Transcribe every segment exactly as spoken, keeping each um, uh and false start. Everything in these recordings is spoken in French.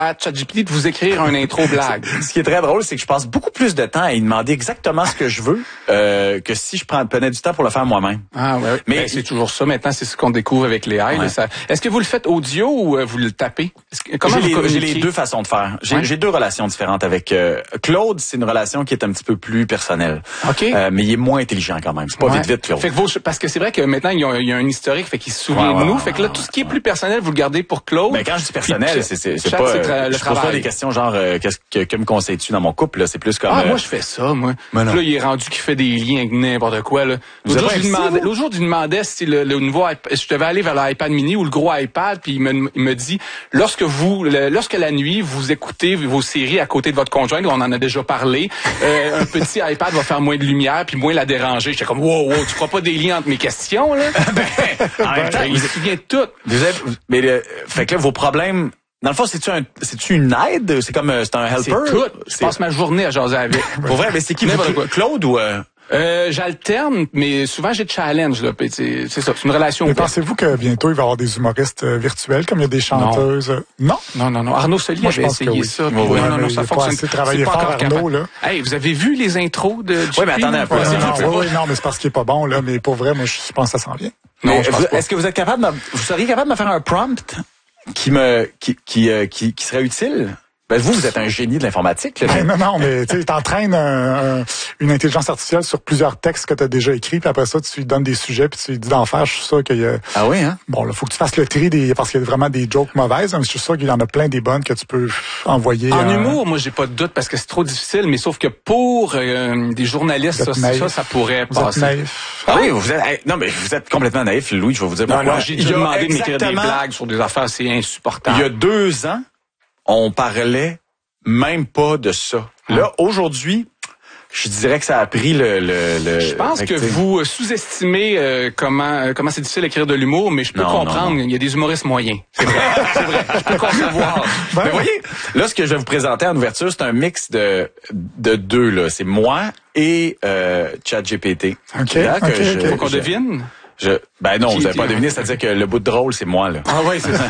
à ChatGPT de vous écrire un intro blague. Ce qui est très drôle, c'est que je passe beaucoup plus de temps à y demander exactement ce que je veux euh, que si je prends, prenais du temps pour le faire moi-même. Ah ouais, ouais. Mais ben, c'est toujours ça. Maintenant, c'est ce qu'on découvre avec les A I. Ouais. Là, ça... Est-ce que vous le faites audio ou euh, vous le tapez? Que... Comment j'ai, vous les, j'ai les deux façons de faire. J'ai, ouais. j'ai deux relations différentes avec euh, Claude. C'est une relation qui est un petit peu plus personnelle. Ok. Euh, mais il est moins intelligent quand même. C'est pas ouais. vite vite Claude. Fait que vos... parce que c'est vrai que maintenant il y a un, il y a un historique, fait qu'il se souvient ouais, ouais, de nous. Ouais, fait que là, tout ce qui est plus personnel, vous le gardez pour Claude. Ben quand je dis personnel, puis, c'est c'est, c'est pas. C'est tra- je pose pas des questions genre euh, qu'est-ce que, que me conseilles-tu dans mon couple là. C'est plus comme. Ah euh... moi je fais ça moi. Là il est rendu qu'il fait des liens avec n'importe quoi là. L'autre jour, je lui demandais, l'autre jour, je lui demandais si le, le nouveau iPad, je devais aller vers l'iPad mini ou le gros iPad, puis il me, il me dit, lorsque vous, le, lorsque la nuit, vous écoutez vos séries à côté de votre conjointe, on en a déjà parlé, euh, un petit iPad va faire moins de lumière puis moins la déranger. J'étais comme, wow, wow, tu feras pas des liens entre mes questions, là? ben, en même temps, il se souvient de tout. Vous êtes, mais le, fait que là, vos problèmes, dans le fond, c'est-tu un, c'est-tu une aide? C'est comme, c'est un helper? C'est tout. Je passe ma journée à jaser avec. Pour vrai, mais c'est qui? Vous, Claude ou, euh... Euh, j'alterne, mais souvent j'ai de challenge là. C'est, c'est ça, c'est une relation. Mais pensez-vous que bientôt il va y avoir des humoristes euh, virtuels comme il y a des chanteuses? Non, non, non, non. non. Arnaud Soli avait essayé oui. ça. Oui, oui, non, non, ça fonctionne. C'est travailler fort, Arnaud là. Hey, vous avez vu les intros de G P? Oui, mais attendez un peu. Ouais, non, non, oui, non, mais c'est parce qu'il est pas bon là. Mais pour vrai, moi, je pense que ça s'en vient. Non, je pense pas. Est-ce que vous êtes capable, de, vous seriez capable de me faire un prompt qui me, qui, qui, euh, qui, qui serait utile? Ben vous, vous êtes un génie de l'informatique. Là, ben, non, non, mais tu t'entraînes un, un, une intelligence artificielle sur plusieurs textes que tu as déjà écrits, puis après ça, tu lui donnes des sujets, puis tu lui dis d'en faire. Je suis sûr qu'il y a... Ah oui, hein? Bon, là, faut que tu fasses le tri des... parce qu'il y a vraiment des jokes mauvaises, mais je suis sûr qu'il y en a plein des bonnes que tu peux envoyer. En euh... humour, moi, j'ai pas de doute parce que c'est trop difficile, mais sauf que pour euh, des journalistes, ça, ça, ça pourrait vous passer. Êtes naïf. Ah oui, vous êtes... Non, mais vous êtes complètement naïf, Louis, je vais vous dire pourquoi. Non, non, j'ai déjà demandé de m'écrire des blagues sur des affaires, c'est insupportable. Il y a deux ans, on parlait même pas de ça. Ah. Là, aujourd'hui, je dirais que ça a pris le... le, le je pense que vous sous-estimez euh, comment euh, comment c'est difficile d'écrire de l'humour, mais je peux non, comprendre. Non, non. Il y a des humoristes moyens. C'est vrai, c'est vrai. Je peux concevoir. Ben, mais voyez, là, ce que je vais vous présenter en ouverture, c'est un mix de de deux. Là, c'est moi et euh, ChatGPT. OK, là, okay, que je, okay. Faut qu'on devine? Je, ben non, vous n'avez pas deviné, c'est-à-dire que le bout de drôle, c'est moi, là. Ah oui, c'est ça.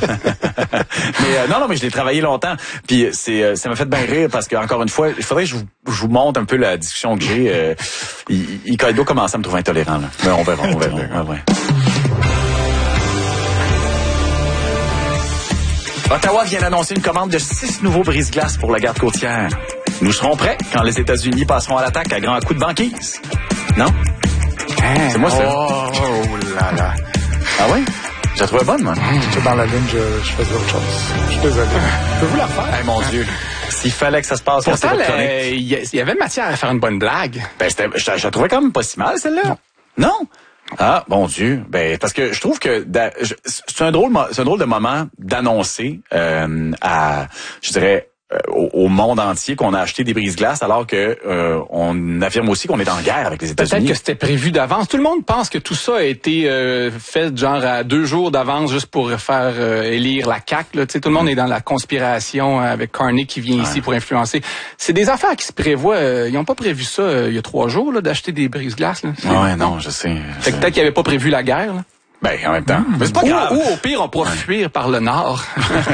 mais euh, non, non, mais je l'ai travaillé longtemps. Puis c'est, ça m'a fait bien rire parce que encore une fois, il faudrait que je vous, je vous montre un peu la discussion que j'ai. Euh, il, il, il doit commencer à me trouver intolérant, là. Mais on verra, on verra. Ouais, ouais. Ottawa vient d'annoncer une commande de six nouveaux brise-glaces pour la garde côtière. Nous serons prêts quand les États-Unis passeront à l'attaque à grands coups de banquise. Non? Hein? C'est moi, ça. Oh, oh là là. Ah oui? Je la trouvais bonne, moi. J'étais dans la ligne, je, je faisais autre chose. Je suis désolé. Peux-vous la refaire? Eh, mon Dieu. S'il fallait que ça se passe, pourtant, il y, y avait matière à faire une bonne blague. Ben, c'était, je, je la trouvais quand même pas si mal, celle-là. Non. Non? Ah, bon Dieu. Ben, parce que je trouve que c'est un drôle, c'est un drôle de moment d'annoncer euh, à, je dirais, Au, au monde entier qu'on a acheté des brise-glaces alors que euh, on affirme aussi qu'on est en guerre avec les États-Unis. Peut-être que c'était prévu d'avance. Tout le monde pense que tout ça a été euh, fait genre à deux jours d'avance juste pour faire euh, élire la C A Q. Là. Tu sais, tout le monde est dans la conspiration avec Carney qui vient ouais. ici pour influencer. C'est des affaires qui se prévoient. Euh, ils n'ont pas prévu ça euh, il y a trois jours là, d'acheter des brise-glaces. Là. Ouais, non, je sais. Fait que peut-être qu'ils n'avaient pas prévu la guerre. Là. Ben, en même temps. Mmh. Mais c'est pas ou, grave. Ou au pire, on pourra fuir par le nord.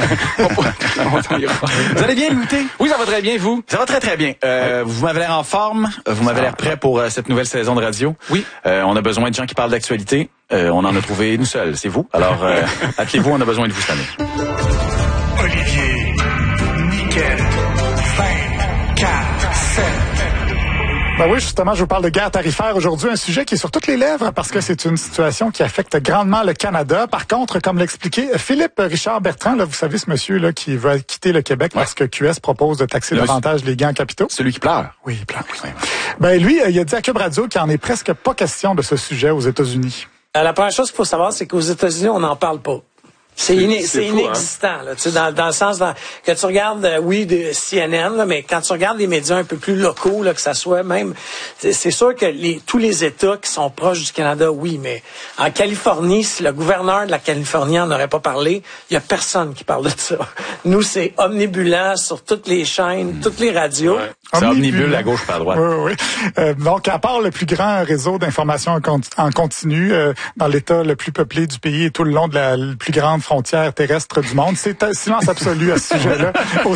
Vous allez bien, Louté? Oui, ça va très bien, vous? Ça va très, très bien. Euh, ouais. Vous m'avez l'air en forme. Vous m'avez l'air prêt pour euh, cette nouvelle saison de radio. Oui. Euh, on a besoin de gens qui parlent d'actualité. Euh, on en a trouvé nous seuls, c'est vous. Alors, euh, appelez-vous, on a besoin de vous cette année. Olivier, Niquette, vingt-quatre sept. Ben oui, justement, je vous parle de guerre tarifaire aujourd'hui, un sujet qui est sur toutes les lèvres parce que c'est une situation qui affecte grandement le Canada. Par contre, comme l'expliquait Philippe Richard Bertrand, là, vous savez ce monsieur là qui veut quitter le Québec ouais. parce que Q S propose de taxer le davantage les gains en capitaux. Celui qui pleure. Oui, il pleure. Oui. Ben lui, il a dit à Cube Radio qu'il en est presque pas question de ce sujet aux États-Unis. Euh, la première chose qu'il faut savoir, c'est qu'aux États-Unis, on n'en parle pas. C'est, iné- c'est, c'est fou, inexistant, hein? Là, tu sais, dans, dans le sens dans, que tu regardes, euh, oui, de C N N, là, mais quand tu regardes les médias un peu plus locaux, là, que ça soit même, c'est, c'est sûr que les, tous les États qui sont proches du Canada, oui, mais en Californie, si le gouverneur de la Californie en aurait pas parlé, il y a personne qui parle de ça. Nous, c'est omnibulant sur toutes les chaînes, mmh. toutes les radios. Ouais. C'est omnibule à gauche pas à droite. Oui, oui. Euh, donc, à part le plus grand réseau d'information en, con- en continu, euh, dans l'État le plus peuplé du pays et tout le long de la, la plus grande frontière terrestre du monde, c'est un silence absolu à ce sujet-là aux